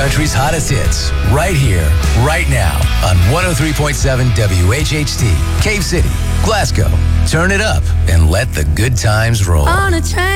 country's hottest hits, right here, right now, on 103.7 WHHT, Cave City, Glasgow. Turn it up and let the good times roll. On a train.